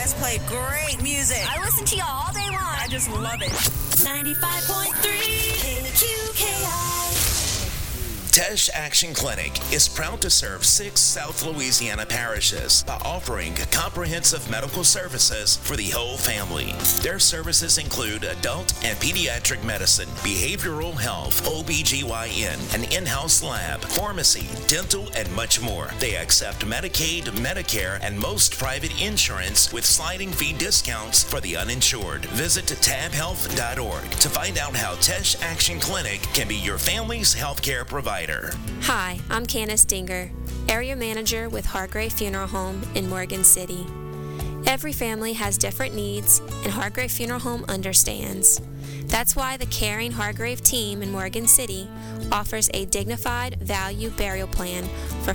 guys play great music. I listen to y'all all day long. I just love it. 95.3 KQKI. Tesh Action Clinic is proud to serve 6 South Louisiana parishes by offering comprehensive medical services for the whole family. Their services include adult and pediatric medicine, behavioral health, OBGYN, an in-house lab, pharmacy, dental, and much more. They accept Medicaid, Medicare, and most private insurance with sliding fee discounts for the uninsured. Visit tabhealth.org to find out how Tesh Action Clinic can be your family's healthcare provider. Hi, I'm Candace Dinger, Area Manager with Hargrave Funeral Home in Morgan City. Every family has different needs, and Hargrave Funeral Home understands. That's why the caring Hargrave team in Morgan City offers a dignified value burial plan for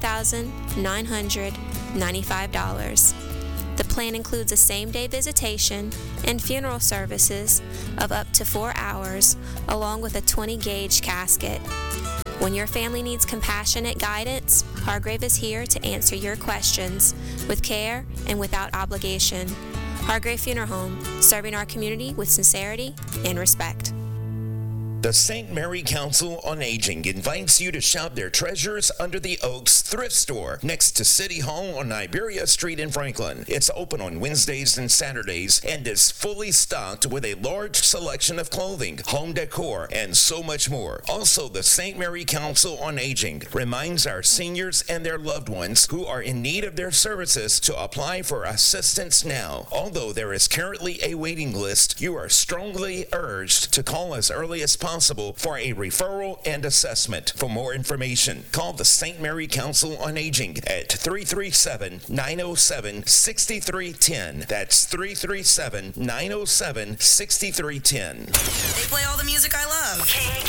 $5,995. The plan includes a same-day visitation and funeral services of up to 4 hours, along with a 20-gauge casket. When your family needs compassionate guidance, Hargrave is here to answer your questions with care and without obligation. Hargrave Funeral Home, serving our community with sincerity and respect. The St. Mary Council on Aging invites you to shop their Treasures Under the Oaks thrift store next to City Hall on Iberia Street in Franklin. It's open on Wednesdays and Saturdays and is fully stocked with a large selection of clothing, home decor, and so much more. Also, the St. Mary Council on Aging reminds our seniors and their loved ones who are in need of their services to apply for assistance now. Although there is currently a waiting list, you are strongly urged to call as early as possible for a referral and assessment. For more information, call the St. Mary Council on Aging at 337-907-6310. That's 337-907-6310. They play all the music I love.